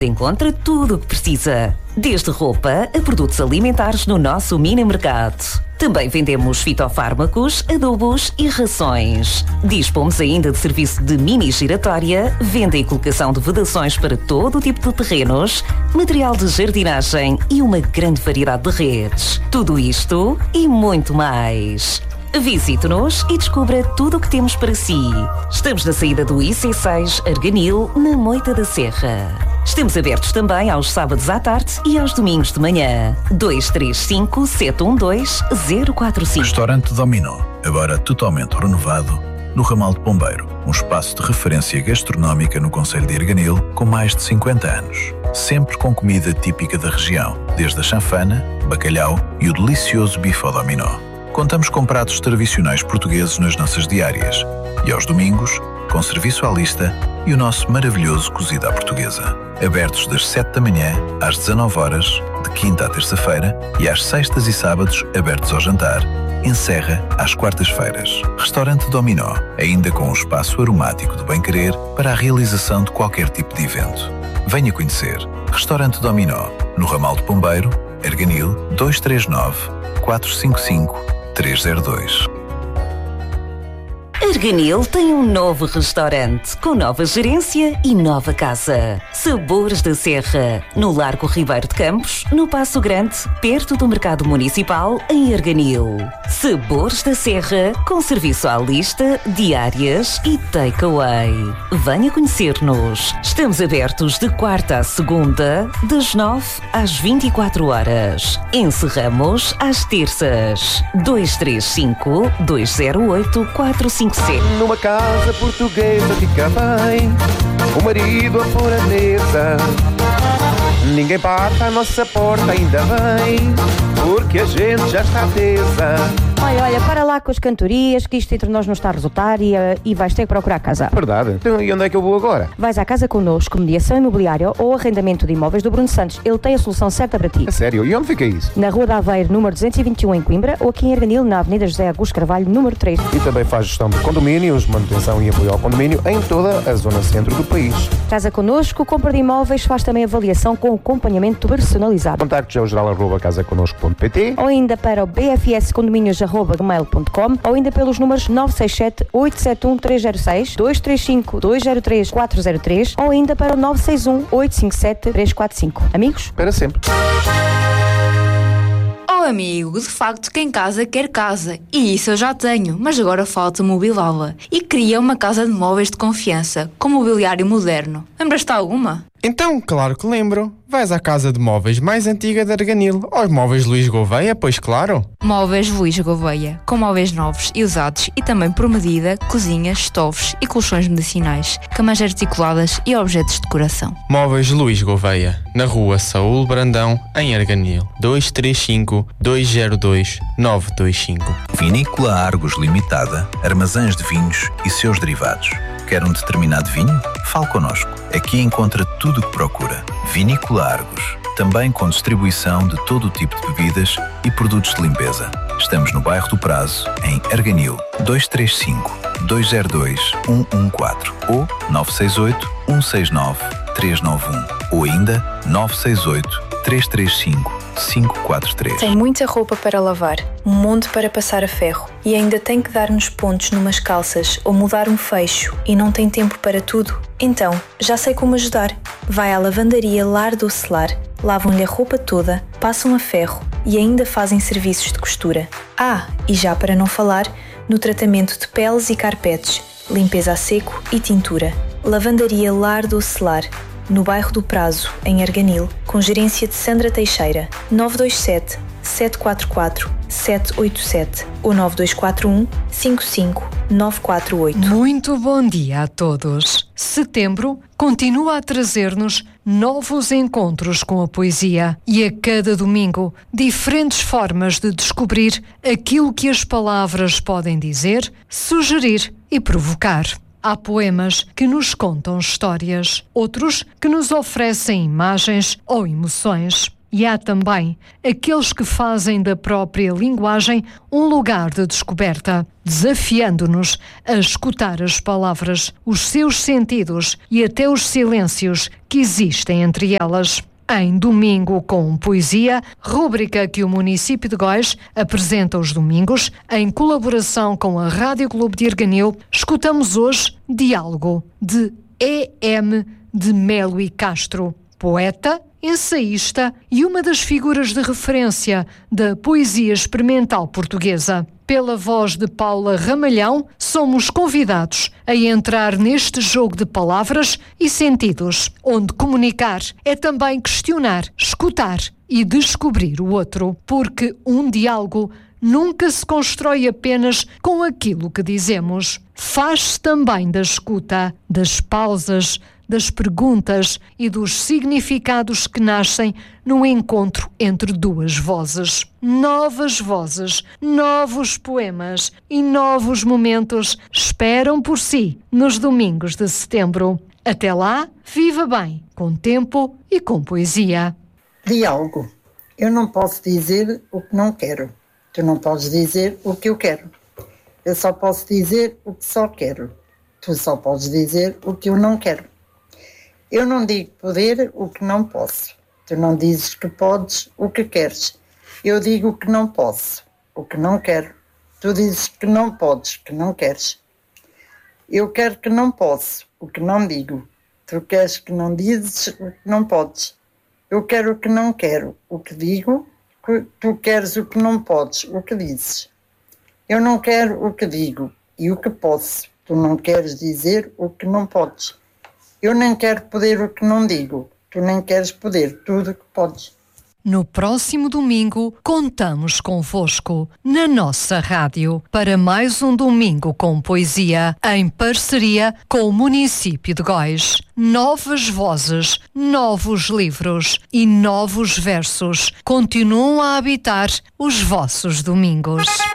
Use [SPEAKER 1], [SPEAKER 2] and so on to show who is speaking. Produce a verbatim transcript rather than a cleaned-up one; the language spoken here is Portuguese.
[SPEAKER 1] Encontra tudo o que precisa, desde roupa a produtos alimentares no nosso mini mercado. Também vendemos fitofármacos, adubos e rações. Dispomos ainda de serviço de mini giratória, venda e colocação de vedações para todo o tipo de terrenos, material de jardinagem e uma grande variedade de redes. Tudo isto e muito mais. Visite-nos e descubra tudo o que temos para si. Estamos na saída do I C seis Arganil, na Moita da Serra. Estamos abertos também aos sábados à tarde e aos domingos de manhã. dois três cinco, sete um dois, zero quatro cinco.
[SPEAKER 2] Restaurante Dominó, agora totalmente renovado, no Ramal de Pombeiro. Um espaço de referência gastronómica no concelho de Arganil, com mais de cinquenta anos. Sempre com comida típica da região, desde a chanfana, bacalhau e o delicioso bife ao dominó. Contamos com pratos tradicionais portugueses nas nossas diárias e aos domingos, com serviço à lista e o nosso maravilhoso cozido à portuguesa. Abertos das sete da manhã às dezanove horas, de quinta à terça-feira, e às sextas e sábados abertos ao jantar. Encerra às quartas-feiras. Restaurante Dominó, ainda com um espaço aromático de bem-querer para a realização de qualquer tipo de evento. Venha conhecer. Restaurante Dominó, no Ramal de Pombeiro, Arganil, dois três nove, quatro cinco cinco, três zero dois.
[SPEAKER 1] Arganil tem um novo restaurante, com nova gerência e nova casa. Sabores da Serra, no Largo Ribeiro de Campos, no Passo Grande, perto do Mercado Municipal, em Arganil. Sabores da Serra, com serviço à lista, diárias e takeaway. Venha conhecer-nos. Estamos abertos de quarta à segunda, das nove às vinte e quatro horas. Encerramos às terças. dois três cinco, dois zero oito, quatro cinco.
[SPEAKER 3] Numa casa portuguesa fica bem o marido a pôr a mesa. Ninguém bate à nossa porta, ainda bem, porque a gente já está tesa.
[SPEAKER 4] Olha, olha, para lá com as cantorias, que isto entre nós não está a resultar e, uh, e vais ter que procurar casa.
[SPEAKER 3] Verdade. Então, e onde é que eu vou agora?
[SPEAKER 4] Vais à Casa Connosco, mediação imobiliária ou arrendamento de imóveis do Bruno Santos. Ele tem a solução certa para ti.
[SPEAKER 3] A sério? E onde fica isso?
[SPEAKER 4] Na Rua da Aveiro, número duzentos e vinte e um, em Coimbra, ou aqui em Arganil, na Avenida José Augusto Carvalho, número três.
[SPEAKER 3] E também faz gestão de condomínios, manutenção e apoio ao condomínio em toda a zona centro do país.
[SPEAKER 4] Casa Connosco, compra de imóveis, faz também avaliação com acompanhamento personalizado.
[SPEAKER 3] Contactos é o geral arroba casa connosco ponto pt
[SPEAKER 4] ou ainda para o b f s condomínios arroba gmail ponto com ou ainda pelos números nove seis sete, oito sete um, três zero seis, dois três cinco, dois zero três, quatro zero três ou ainda para o nove seis um, oito cinco sete, três quatro cinco. Amigos?
[SPEAKER 3] Para sempre.
[SPEAKER 5] Oh amigo, de facto quem casa quer casa. E isso eu já tenho, mas agora falta mobilá-la. E queria uma casa de móveis de confiança, com mobiliário moderno. Lembras-te alguma?
[SPEAKER 6] Então, claro que lembro. Vais à casa de móveis mais antiga de Arganil, aos Móveis Luís Gouveia, pois claro.
[SPEAKER 5] Móveis Luís Gouveia, com móveis novos e usados e também por medida, cozinhas, estofos e colchões medicinais, camas articuladas e objetos de decoração.
[SPEAKER 6] Móveis Luís Gouveia, na rua Saúl Brandão, em Arganil, dois três cinco, dois zero dois, nove dois cinco.
[SPEAKER 2] Vinícola Argos Limitada, armazéns de vinhos e seus derivados. Quer um determinado vinho? Fale connosco. Aqui encontra tudo o que procura. Vinícola Argos. Também com distribuição de todo o tipo de bebidas e produtos de limpeza. Estamos no bairro do Prazo, em Arganil. dois três cinco, dois zero dois, um um quatro ou nove seis oito, um seis nove, três nove um ou ainda nove seis oito, três três cinco, cinco quatro três.
[SPEAKER 7] Tem muita roupa para lavar, um monte para passar a ferro e ainda tem que dar nos pontos numas calças ou mudar um fecho e não tem tempo para tudo? Então, já sei como ajudar. Vai à lavandaria Lar do Celar, lavam-lhe a roupa toda, passam a ferro e ainda fazem serviços de costura. Ah, e já para não falar, no tratamento de peles e carpetes, limpeza a seco e tintura. Lavandaria Lar do Celar, no bairro do Prazo, em Arganil, com gerência de Sandra Teixeira. nove dois sete, sete quatro quatro, sete oito sete ou nove dois quatro um, cinco cinco nove quatro oito.
[SPEAKER 8] Muito bom dia a todos. Setembro continua a trazer-nos novos encontros com a poesia e a cada domingo diferentes formas de descobrir aquilo que as palavras podem dizer, sugerir e provocar. Há poemas que nos contam histórias, outros que nos oferecem imagens ou emoções. E há também aqueles que fazem da própria linguagem um lugar de descoberta, desafiando-nos a escutar as palavras, os seus sentidos e até os silêncios que existem entre elas. Em Domingo com Poesia, rúbrica que o município de Góis apresenta aos domingos, em colaboração com a Rádio Clube de Arganil, escutamos hoje Diálogo, de E M de Melo e Castro, poeta, ensaísta e uma das figuras de referência da poesia experimental portuguesa. Pela voz de Paula Ramalhão, somos convidados a entrar neste jogo de palavras e sentidos, onde comunicar é também questionar, escutar e descobrir o outro, porque um diálogo nunca se constrói apenas com aquilo que dizemos. Faz-se também da escuta, das pausas, das perguntas e dos significados que nascem no encontro entre duas vozes. Novas vozes, novos poemas e novos momentos esperam por si nos domingos de setembro. Até lá, viva bem, com tempo e com poesia.
[SPEAKER 9] Diálogo. Eu não posso dizer o que não quero. Tu não podes dizer o que eu quero. Eu só posso dizer o que só quero. Tu só podes dizer o que eu não quero. Eu não digo poder o que não posso. Tu não dizes que podes o que queres. Eu digo o que não posso, o que não quero. Tu dizes que não podes, que não queres. Eu quero que não posso, o que não digo. Tu queres que não dizes o que não podes. Eu quero o que não quero, o que digo. Tu queres o que não podes, o que dizes. Eu não quero o que digo e o que posso. Tu não queres dizer o que não podes. Eu nem quero poder o que não digo. Tu nem queres poder tudo o que podes.
[SPEAKER 8] No próximo domingo, contamos convosco na nossa rádio para mais um Domingo com Poesia, em parceria com o município de Góis. Novas vozes, novos livros e novos versos continuam a habitar os vossos domingos.